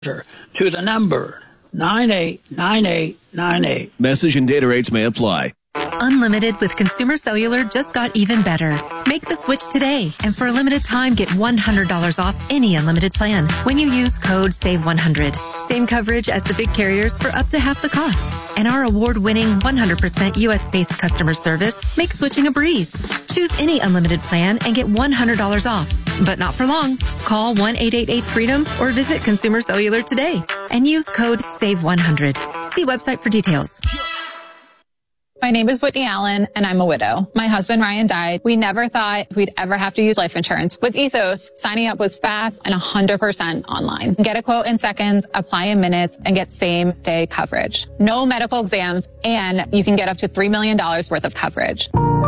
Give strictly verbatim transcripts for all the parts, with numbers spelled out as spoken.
to the number nine eight nine eight nine eight. Message and data rates may apply. Unlimited with Consumer Cellular just got even better. Make the switch today, and for a limited time, get one hundred dollars off any unlimited plan when you use code save one hundred. Same coverage as the big carriers for up to half the cost. And our award-winning one hundred percent U S-based customer service makes switching a breeze. Choose any unlimited plan and get one hundred dollars off. But not for long. Call one eight eight eight freedom or visit Consumer Cellular today and use code save one hundred. See website for details. My name is Whitney Allen, and I'm a widow. My husband, Ryan, died. We never thought we'd ever have to use life insurance. With Ethos, signing up was fast and one hundred percent online. Get a quote in seconds, apply in minutes, and get same-day coverage. No medical exams, and you can get up to three million dollars worth of coverage.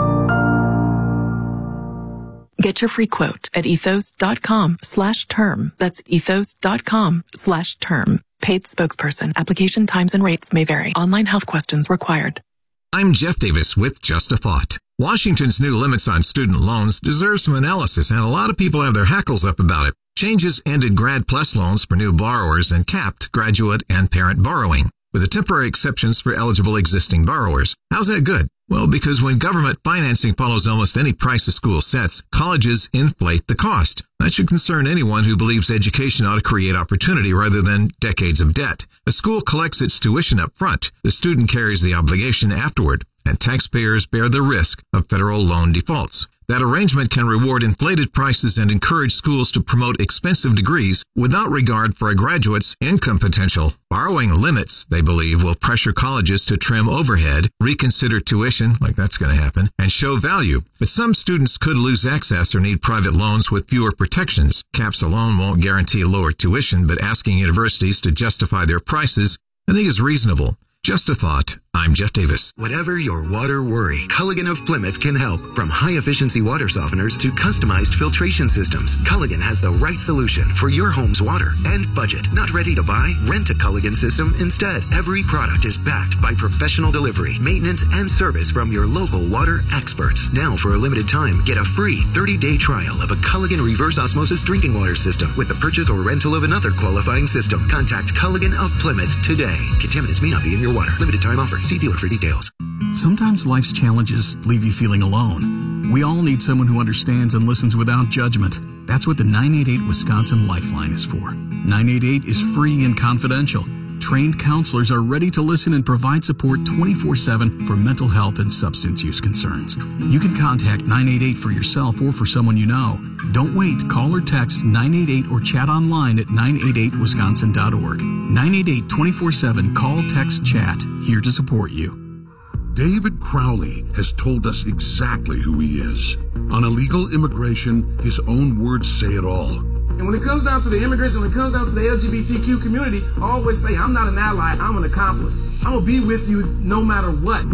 Get your free quote at ethos.com slash term. That's ethos.com slash term. Paid spokesperson. Application times and rates may vary. Online health questions required. I'm Jeff Davis with Just a Thought. Washington's new limits on student loans deserve some analysis, and a lot of people have their hackles up about it. Changes ended Grad Plus loans for new borrowers and capped graduate and parent borrowing, with the temporary exceptions for eligible existing borrowers. How's that good? Well, because when government financing follows almost any price a school sets, colleges inflate the cost. That should concern anyone who believes education ought to create opportunity rather than decades of debt. A school collects its tuition up front. The student carries the obligation afterward, and taxpayers bear the risk of federal loan defaults. That arrangement can reward inflated prices and encourage schools to promote expensive degrees without regard for a graduate's income potential. Borrowing limits, they believe, will pressure colleges to trim overhead, reconsider tuition, like that's going to happen, and show value. But some students could lose access or need private loans with fewer protections. Caps alone won't guarantee lower tuition, but asking universities to justify their prices, I think, is reasonable. Just a thought. I'm Jeff Davis. Whatever your water worry, Culligan of Plymouth can help. From high-efficiency water softeners to customized filtration systems, Culligan has the right solution for your home's water and budget. Not ready to buy? Rent a Culligan system instead. Every product is backed by professional delivery, maintenance, and service from your local water experts. Now, for a limited time, get a free thirty-day trial of a Culligan reverse osmosis drinking water system with the purchase or rental of another qualifying system. Contact Culligan of Plymouth today. Contaminants may not be in your water. Limited time offer. See dealer for details. Sometimes life's challenges leave you feeling alone. We all need someone who understands and listens without judgment. That's what the nine eight eight Wisconsin Lifeline is for. nine eight eight is free and confidential. Trained counselors are ready to listen and provide support twenty-four seven for mental health and substance use concerns. You can contact nine eight eight for yourself or for someone you know. Don't wait. Call or text nine eight eight or chat online at nine eight eight wisconsin dot org. nine eight eight, twenty-four seven, call, text, chat. Here to support you. David Crowley has told us exactly who he is. On illegal immigration, his own words say it all. And when it comes down to the immigration, when it comes down to the L G B T Q community, I always say, I'm not an ally, I'm an accomplice. I'm gonna be with you no matter what.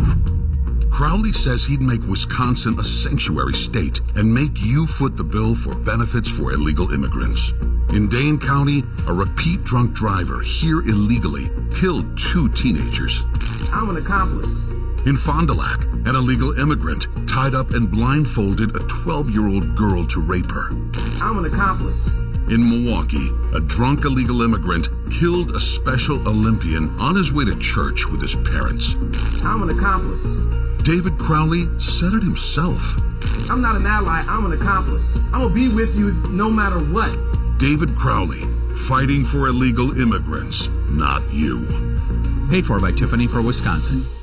Crowley says he'd make Wisconsin a sanctuary state and make you foot the bill for benefits for illegal immigrants. In Dane County, a repeat drunk driver here illegally killed two teenagers. I'm an accomplice. In Fond du Lac, an illegal immigrant tied up and blindfolded a twelve-year-old girl to rape her. I'm an accomplice. In Milwaukee, a drunk illegal immigrant killed a Special Olympian on his way to church with his parents. I'm an accomplice. David Crowley said it himself. I'm not an ally, I'm an accomplice. I'm gonna be with you no matter what. David Crowley, fighting for illegal immigrants, not you. Paid for by Tiffany for Wisconsin.